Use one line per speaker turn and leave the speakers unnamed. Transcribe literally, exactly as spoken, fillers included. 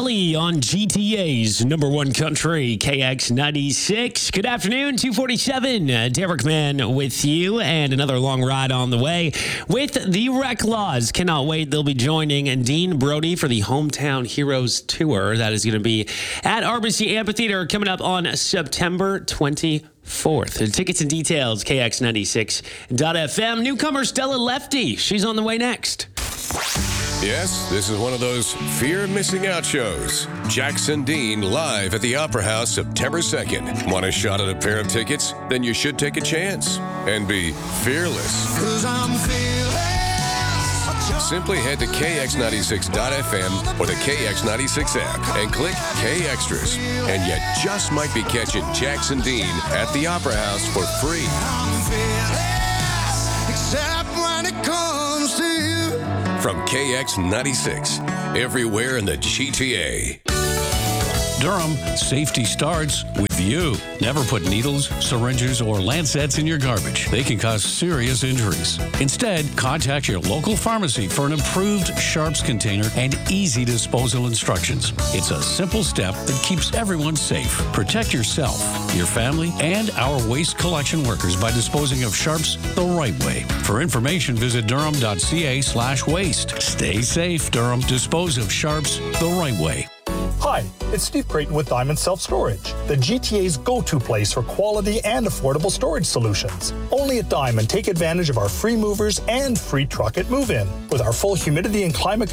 Kelly on G T A's number one country, K X ninety-six. Good afternoon, two forty-seven. Uh, Derek Mann with you, and another long ride on the way with the Rec Laws. Cannot wait. They'll be joining Dean Brody for the Hometown Heroes Tour. That is going to be at Argosy Amphitheater coming up on September twenty-fourth. The tickets and details, K X ninety-six dot F M. Newcomer Stella Lefty. She's on the way next.
Yes, this is one of those fear of missing out shows. Jackson Dean live at the Opera House September second. Want a shot at a pair of tickets? Then you should take a chance and be fearless. 'Cause I'm fearless. Simply head to K X ninety-six dot F M or the K X ninety-six app and click K Extras. And you just might be catching Jackson Dean at the Opera House for free. I'm fearless, except when it comes to you. From K X ninety-six, everywhere in the G T A.
Durham, safety starts with you. Never put needles, syringes, or lancets in your garbage. They can cause serious injuries. Instead, contact your local pharmacy for an approved Sharps container and easy disposal instructions. It's a simple step that keeps everyone safe. Protect yourself, your family, and our waste collection workers by disposing of Sharps the right way. For information, visit durham.ca slash waste. Stay safe, Durham. Dispose of Sharps the right way.
Hi, it's Steve Creighton with Diamond Self Storage, the G T A's go-to place for quality and affordable storage solutions. Only at Diamond, take advantage of our free movers and free truck at move-in. With our full humidity and climate